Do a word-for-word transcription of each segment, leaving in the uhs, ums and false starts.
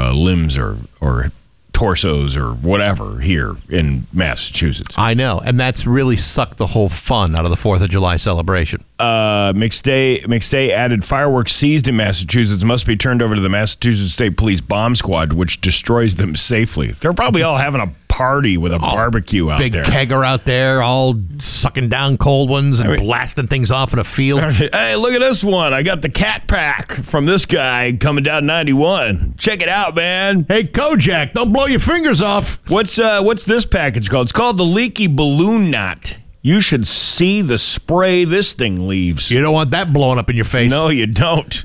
uh, limbs or or torsos or whatever here in Massachusetts. I know, and that's really sucked the whole fun out of the fourth of July celebration. Uh, McStay, McStay added, fireworks seized in Massachusetts must be turned over to the Massachusetts State Police Bomb Squad, which destroys them safely. They're probably all having a party with a oh, barbecue out big there. Big kegger out there, all sucking down cold ones and I mean, blasting things off in a field. Hey, look at this one. I got the cat pack from this guy coming down ninety-one. Check it out, man. Hey, Kojak, don't blow your fingers off. What's uh, what's this package called? It's called the Leaky Balloon Knot. You should see the spray this thing leaves. You don't want that blowing up in your face. No, you don't.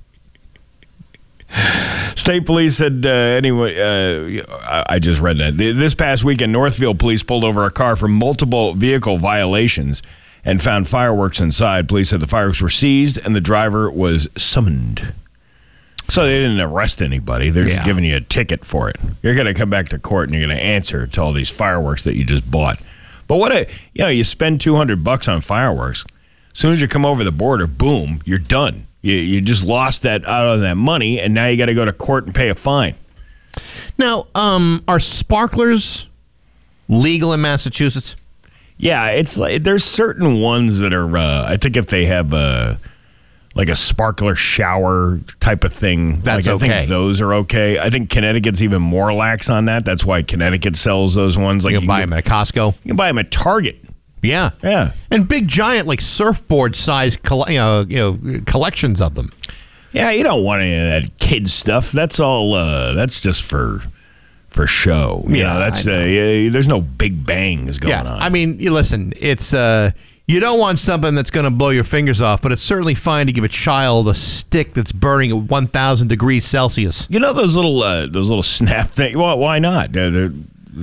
State police said, uh, anyway, uh, I, I just read that. This past weekend, Northfield police pulled over a car for multiple vehicle violations and found fireworks inside. Police said the fireworks were seized and the driver was summoned. So they didn't arrest anybody. They're yeah. just giving you a ticket for it. You're going to come back to court and you're going to answer to all these fireworks that you just bought. But what a, you know, you spend two hundred bucks on fireworks. As soon as you come over the border, boom, you're done. You you just lost that out of that money, and now you got to go to court and pay a fine. Now, um, are sparklers legal in Massachusetts? Yeah, it's like there's certain ones that are. Uh, I think if they have a like a sparkler shower type of thing, that's like, I okay. think those are okay. I think Connecticut's even more lax on that. That's why Connecticut sells those ones. Like you can you buy can, them at Costco. You can buy them at Target. Yeah, yeah, and big giant like surfboard size, coll- you know, you know, collections of them. Yeah, you don't want any of that kid stuff. That's all. Uh, that's just for for show. You yeah, know, that's uh, yeah, there's no big bangs going yeah, on. I mean, you listen. It's uh, you don't want something that's going to blow your fingers off, but it's certainly fine to give a child a stick that's burning at one thousand degrees Celsius. You know those little uh, those little snap things. Well, why not? Uh, they're,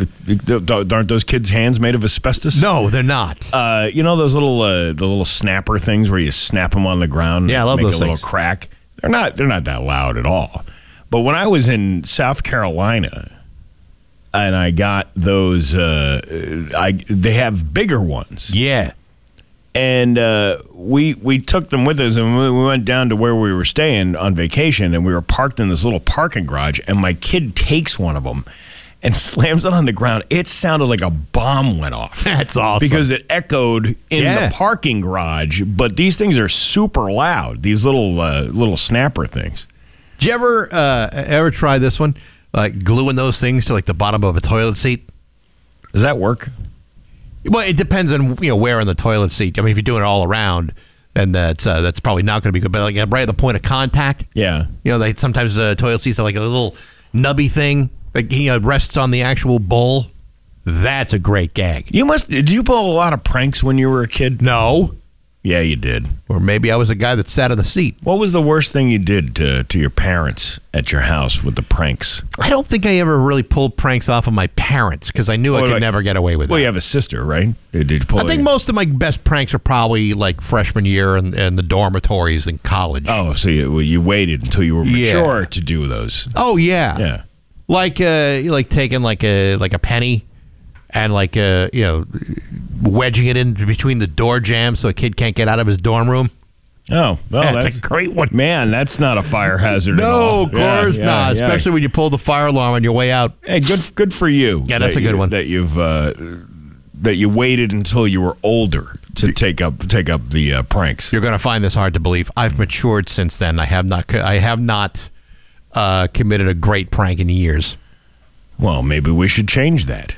Aren't those kids' hands made of asbestos? No, they're not. Uh, you know those little uh, the little snapper things where you snap them on the ground? Yeah, I love make those a little things. Crack. They're not. They're not that loud at all. But when I was in South Carolina, and I got those, uh, I they have bigger ones. Yeah. And uh, we we took them with us, and we went down to where we were staying on vacation, and we were parked in this little parking garage, and my kid takes one of them and slams it on the ground. It sounded like a bomb went off. That's awesome. Because it echoed in yeah. the parking garage. But these things are super loud, these little uh, little snapper things. Did you ever, uh, ever try this one? Like gluing those things to like the bottom of a toilet seat? Does that work? Well, it depends on you know where in the toilet seat. I mean, if you're doing it all around, then that's uh, that's probably not going to be good. But like right at the point of contact, yeah. You know, they sometimes the uh, toilet seats have like a little nubby thing that you know, rests on the actual bowl. That's a great gag. You must. Did you pull a lot of pranks when you were a kid? No. Yeah, you did. Or maybe I was the guy that sat in the seat. What was the worst thing you did to to your parents at your house with the pranks? I don't think I ever really pulled pranks off of my parents because I knew well, I could like, never get away with it. Well, that. You have a sister, right? Did you pull I think it? most of my best pranks are probably like freshman year and, and the dormitories in college. Oh, so you, well, you waited until you were mature yeah. to do those. Oh, yeah. Yeah. Like uh, like taking like a like a penny and like uh, you know wedging it in between the door jambs so a kid can't get out of his dorm room. Oh, well, that's, that's a great one. Man, that's not a fire hazard. No, at all. of course yeah, not. Yeah, Especially yeah. when you pull the fire alarm on your way out. Hey, good, good for you. Yeah, that's a good you, one. That you've uh, that you waited until you were older to take up take up the uh, pranks. You're going to find this hard to believe. I've matured since then. I have not. I have not uh, committed a great prank in years. Well, maybe we should change that.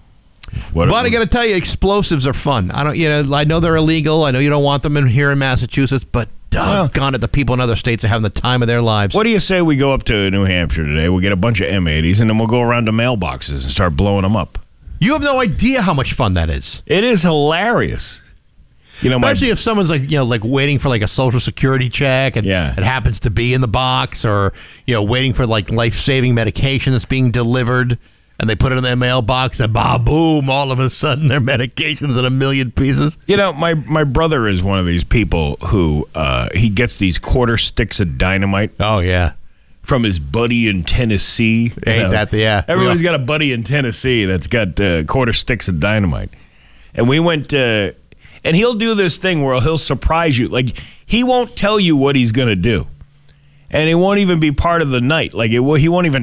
What but I got to tell you, explosives are fun. I don't. You know, I know they're illegal. I know you don't want them in here in Massachusetts, but. Doggone it, the people in other states are having the time of their lives. What do you say we go up to New Hampshire today? We'll get a bunch of M eighties, and then we'll go around to mailboxes and start blowing them up. You have no idea how much fun that is. It is hilarious. You know, especially my, if someone's like, you know, like waiting for like a social security check, and yeah. it happens to be in the box, or you know, waiting for like life-saving medication that's being delivered. And they put it in their mailbox, and bah, boom, all of a sudden their medication's in a million pieces. You know, my, my brother is one of these people who, uh, he gets these quarter sticks of dynamite. Oh, yeah. From his buddy in Tennessee. Ain't you know, that, yeah. Everybody's got a buddy in Tennessee that's got uh, quarter sticks of dynamite. And we went, uh, and he'll do this thing where he'll surprise you. Like, he won't tell you what he's going to do. And it won't even be part of the night. Like, it, he won't even